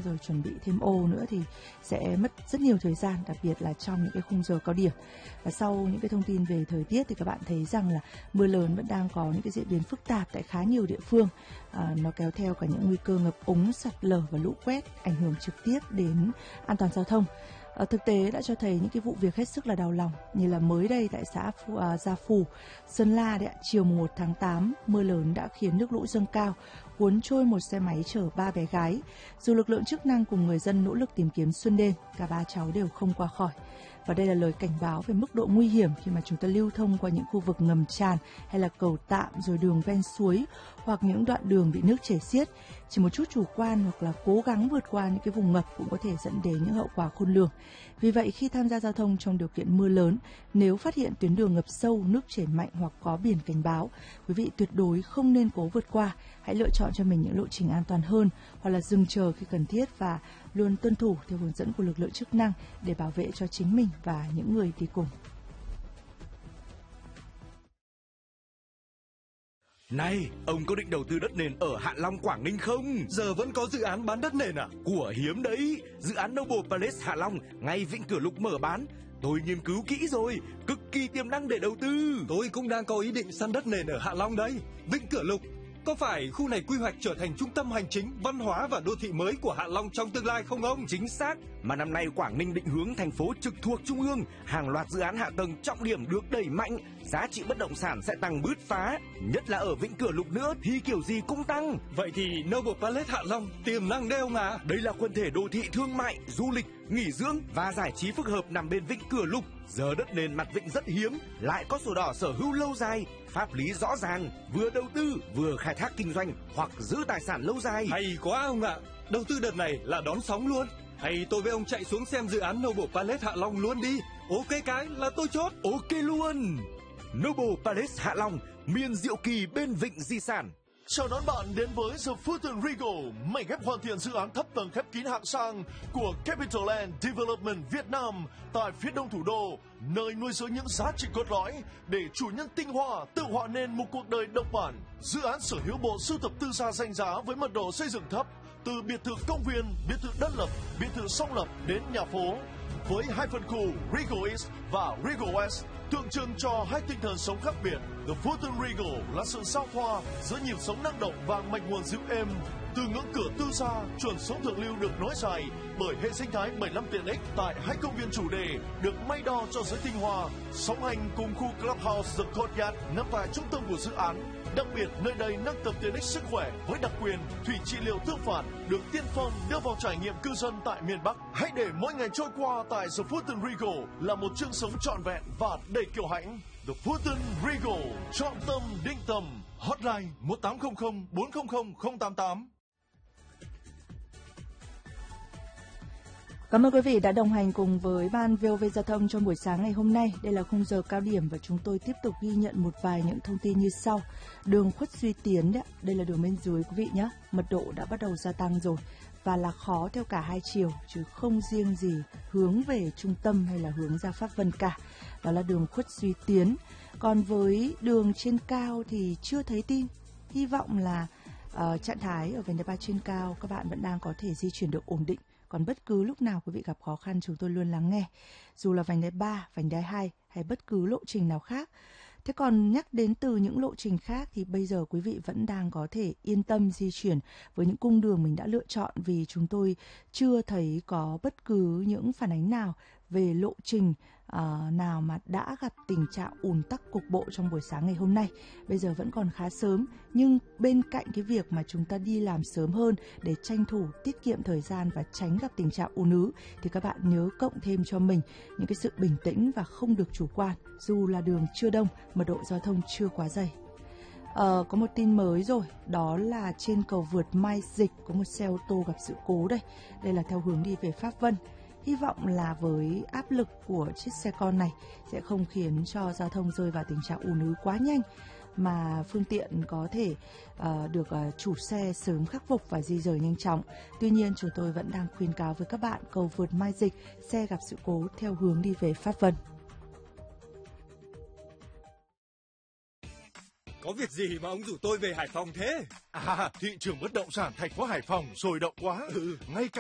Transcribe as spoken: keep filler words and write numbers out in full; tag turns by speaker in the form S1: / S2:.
S1: rồi chuẩn bị thêm ô nữa thì sẽ mất rất nhiều thời gian, đặc biệt là trong những cái khung giờ cao điểm. Và sau những cái thông tin về thời tiết thì các bạn thấy rằng là mưa lớn vẫn đang có những cái diễn biến phức tạp tại khá nhiều địa phương. À, nó kéo theo cả những nguy cơ ngập úng, sạt lở và lũ quét ảnh hưởng trực tiếp đến an toàn giao thông. Ở thực tế đã cho thấy những cái vụ việc hết sức là đau lòng, như là mới đây tại xã Phù, à, Gia Phù, Sơn La đấy ạ, chiều mùng một tháng tám, mưa lớn đã khiến nước lũ dâng cao, cuốn trôi một xe máy chở ba bé gái. Dù lực lượng chức năng cùng người dân nỗ lực tìm kiếm xuyên đêm, cả ba cháu đều không qua khỏi. Và đây là lời cảnh báo về mức độ nguy hiểm khi mà chúng ta lưu thông qua những khu vực ngầm tràn hay là cầu tạm, rồi đường ven suối hoặc những đoạn đường bị nước chảy xiết. Chỉ một chút chủ quan hoặc là cố gắng vượt qua những cái vùng ngập cũng có thể dẫn đến những hậu quả khôn lường. Vì vậy khi tham gia giao thông trong điều kiện mưa lớn, nếu phát hiện tuyến đường ngập sâu, nước chảy mạnh hoặc có biển cảnh báo, quý vị tuyệt đối không nên cố vượt qua. Hãy lựa chọn cho mình những lộ trình an toàn hơn hoặc là dừng chờ khi cần thiết và luôn tuân thủ theo hướng dẫn của lực lượng chức năng để bảo vệ cho chính mình và những người đi cùng.
S2: Này, ông có định đầu tư đất nền ở Hạ Long, Quảng Ninh không?
S3: Giờ vẫn có dự án bán đất nền à?
S2: Của hiếm đấy, dự án Noble Palace Hạ Long ngay Vĩnh Cửa Lục mở bán. Tôi nghiên cứu kỹ rồi, cực kỳ tiềm năng để đầu tư.
S3: Tôi cũng đang có ý định săn đất nền ở Hạ Long đấy. Vĩnh Cửa Lục, có phải khu này quy hoạch trở thành trung tâm hành chính, văn hóa và đô thị mới của Hạ Long trong tương lai không ông?
S2: Chính xác, mà năm nay Quảng Ninh định hướng thành phố trực thuộc Trung ương, hàng loạt dự án hạ tầng trọng điểm được đẩy mạnh, giá trị bất động sản sẽ tăng bứt phá, nhất là ở Vĩnh Cửa Lục nữa thì kiểu gì cũng tăng.
S3: Vậy thì Noble Palace Hạ Long tiềm năng đấy ông à?
S2: Đây là quần thể đô thị thương mại, du lịch, nghỉ dưỡng và giải trí phức hợp nằm bên Vĩnh Cửa Lục. Giờ đất nền mặt vịnh rất hiếm, lại có sổ đỏ sở hữu lâu dài, pháp lý rõ ràng, vừa đầu tư vừa khai thác kinh doanh hoặc giữ tài sản lâu dài.
S3: Hay quá ông ạ, đầu tư đợt này là đón sóng luôn. Hay tôi với ông chạy xuống xem dự án Noble Palace Hạ Long luôn đi. Ok cái là tôi chốt.
S2: Ok luôn. Noble Palace Hạ Long, miền diệu kỳ bên vịnh di sản.
S4: Chào đón bạn đến với The Fulton Regal, mảnh ghép hoàn thiện dự án thấp tầng khép kín hạng sang của Capital Land Development Việt Nam tại phía đông thủ đô, nơi nuôi dưỡng những giá trị cốt lõi để chủ nhân tinh hoa tự họa nên một cuộc đời độc bản. Dự án sở hữu bộ sưu tập tư gia danh giá với mật độ xây dựng thấp, từ biệt thự công viên, biệt thự đơn lập, biệt thự song lập đến nhà phố, với hai phân khu Regal East và Regal West, tượng trưng cho hai tinh thần sống khác biệt. The Fulton Regal là sự giao thoa giữa nhịp sống năng động và mạch nguồn dịu êm. Từ ngưỡng cửa tư gia, chuẩn sống thượng lưu được nối dài bởi hệ sinh thái bảy mươi lăm tiện ích tại hai công viên chủ đề được may đo cho giới tinh hoa, song hành cùng khu Clubhouse The Courtyard nằm tại trung tâm của dự án. Đặc biệt, nơi đây nâng tầm tiện ích sức khỏe với đặc quyền thủy trị liệu tương phản được tiên phong đưa vào trải nghiệm cư dân tại miền Bắc. Hãy để mỗi ngày trôi qua tại The Fulton Regal là một chương sống trọn vẹn và đầy kiêu hãnh. The Fulton Regal, chọn tâm định tầm. Hotline một tám không không bốn không không không tám tám.
S1: Cảm ơn quý vị đã đồng hành cùng với Ban vê o vê Giao thông trong buổi sáng ngày hôm nay. Đây là khung giờ cao điểm và chúng tôi tiếp tục ghi nhận một vài những thông tin như sau. Đường Khuất Duy Tiến, đấy, đây là đường bên dưới quý vị nhé. Mật độ đã bắt đầu gia tăng rồi và là khó theo cả hai chiều, chứ không riêng gì hướng về trung tâm hay là hướng ra Pháp Vân cả. Đó là đường Khuất Duy Tiến. Còn với đường trên cao thì chưa thấy tin. Hy vọng là uh, trạng thái ở vành đai ba trên cao các bạn vẫn đang có thể di chuyển được ổn định. Còn bất cứ lúc nào quý vị gặp khó khăn chúng tôi luôn lắng nghe, dù là vành đai ba, vành đai hai hay bất cứ lộ trình nào khác. Thế còn nhắc đến từ những lộ trình khác thì bây giờ quý vị vẫn đang có thể yên tâm di chuyển với những cung đường mình đã lựa chọn, vì chúng tôi chưa thấy có bất cứ những phản ánh nào về lộ trình uh, nào mà đã gặp tình trạng ùn tắc cục bộ trong buổi sáng ngày hôm nay. Bây giờ vẫn còn khá sớm, nhưng bên cạnh cái việc mà chúng ta đi làm sớm hơn để tranh thủ tiết kiệm thời gian và tránh gặp tình trạng ùn ứ, thì các bạn nhớ cộng thêm cho mình những cái sự bình tĩnh và không được chủ quan, dù là đường chưa đông, mật độ giao thông chưa quá dày. Ờ, có một tin mới rồi, đó là trên cầu vượt Mai Dịch có một xe ô tô gặp sự cố đây. Đây là theo hướng đi về Pháp Vân. Hy vọng là với áp lực của chiếc xe con này sẽ không khiến cho giao thông rơi vào tình trạng ùn ứ quá nhanh, mà phương tiện có thể uh, được uh, chủ xe sớm khắc phục và di rời nhanh chóng. Tuy nhiên chúng tôi vẫn đang khuyến cáo với các bạn cầu vượt Mai Dịch, xe gặp sự cố theo hướng đi về Pháp Vân.
S3: Có việc gì mà ông rủ tôi về Hải Phòng thế?
S4: À, thị trường bất động sản thành phố Hải Phòng sôi động quá. Ừ. Ngay cả